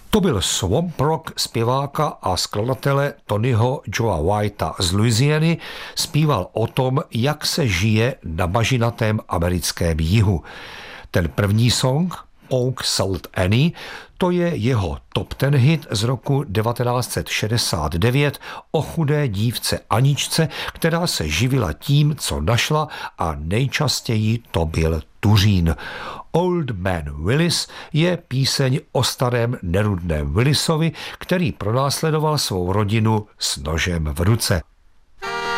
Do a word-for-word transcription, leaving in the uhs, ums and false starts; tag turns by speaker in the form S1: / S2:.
S1: To byl swamp rock zpěváka a skladatele Tonyho Joea Whitea z Louisiany, zpíval o tom, jak se žije na bažinatém americkém jihu. Ten první song, Oak Salt Annie, to je jeho top ten hit z roku devatenáct set šedesát devět o chudé dívce Aničce, která se živila tím, co našla, a nejčastěji to byl tuřín. Old Man Willis je píseň o starém nerudném Willisovi, který pronásledoval svou rodinu s nožem v ruce.